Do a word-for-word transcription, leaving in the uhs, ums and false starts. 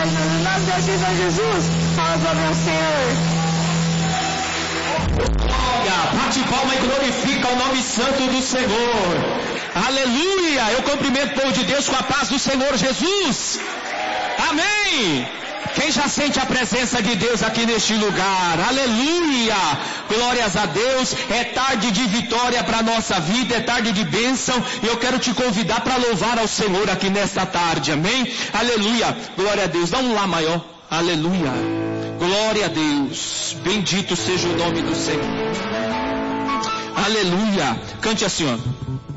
ajuda o nosso Deus Senhor Jesus. Salva meu Senhor. Bate palma e glorifica o nome santo do Senhor. Aleluia. Eu cumprimento o povo de Deus com a paz do Senhor Jesus. Amém. Quem já sente a presença de Deus aqui neste lugar? Aleluia! Glórias a Deus. É tarde de vitória para a nossa vida, é tarde de bênção. E eu quero te convidar para louvar ao Senhor aqui nesta tarde, amém? Aleluia! Glória a Deus. Dá um lá maior. Aleluia! Glória a Deus. Bendito seja o nome do Senhor. Aleluia! Cante assim, ó.